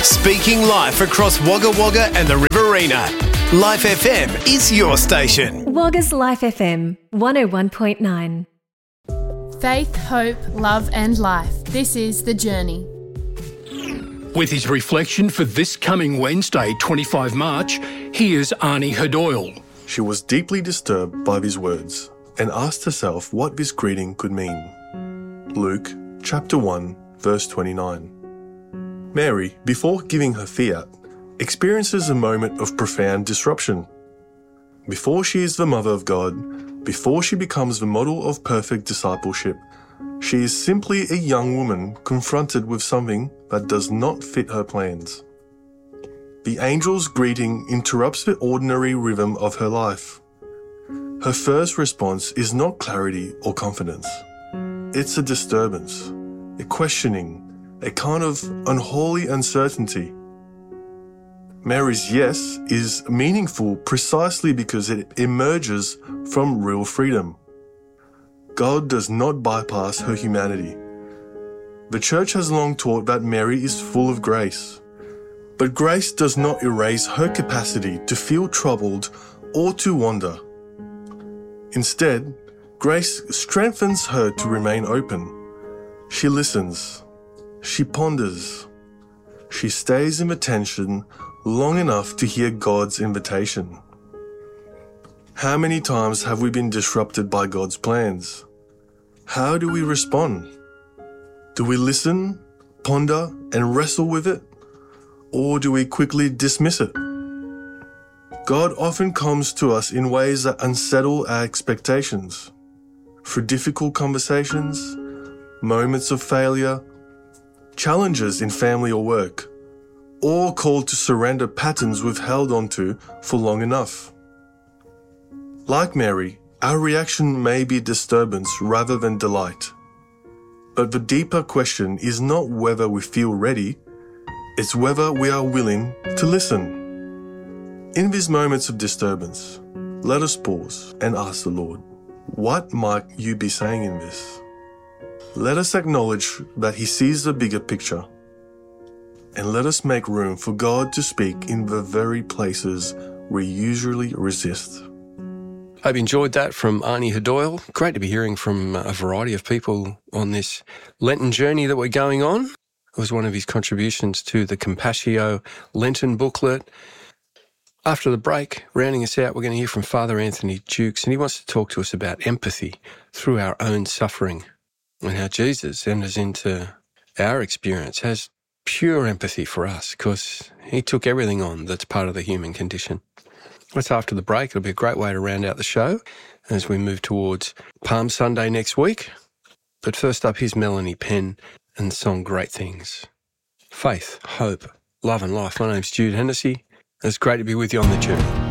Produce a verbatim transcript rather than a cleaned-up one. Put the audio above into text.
Speaking life across Wagga Wagga and the Riverina. Life F M is your station. Wagga's Life F M, one oh one point nine. Faith, hope, love and life. This is The Journey. With his reflection for this coming Wednesday, twenty-fifth of March, here's Arnie Hadoyle. She was deeply disturbed by these words and asked herself what this greeting could mean. Luke chapter one, verse twenty-nine. Mary, before giving her fiat, experiences a moment of profound disruption. Before she is the mother of God, before she becomes the model of perfect discipleship, she is simply a young woman confronted with something that does not fit her plans. The angel's greeting interrupts the ordinary rhythm of her life. Her first response is not clarity or confidence. It's a disturbance, a questioning, a kind of unholy uncertainty. Mary's yes is meaningful precisely because it emerges from real freedom. God does not bypass her humanity. The church has long taught that Mary is full of grace, but grace does not erase her capacity to feel troubled or to wander. Instead, grace strengthens her to remain open. She listens. She ponders. She stays in the tension long enough to hear God's invitation. How many times have we been disrupted by God's plans? How do we respond? Do we listen, ponder, and wrestle with it? Or do we quickly dismiss it? God often comes to us in ways that unsettle our expectations. Through difficult conversations, moments of failure, challenges in family or work, or called to surrender patterns we've held onto for long enough. Like Mary, our reaction may be disturbance rather than delight. But the deeper question is not whether we feel ready, it's whether we are willing to listen. In these moments of disturbance, let us pause and ask the Lord, what might you be saying in this? Let us acknowledge that He sees the bigger picture, and let us make room for God to speak in the very places we usually resist. Hope you enjoyed that from Arnie Hadoyle. Great to be hearing from a variety of people on this Lenten journey that we're going on. It was one of his contributions to the Compassion Lenten booklet. After the break, rounding us out, we're going to hear from Father Anthony Jukes, and he wants to talk to us about empathy through our own suffering and how Jesus enters into our experience, has pure empathy for us because he took everything on that's part of the human condition. That's after the break. It'll be a great way to round out the show as we move towards Palm Sunday next week. But first up, here's Melanie Penn and the song Great Things. Faith, hope, love and life. My name's Jude Hennessy. It's great to be with you on the journey.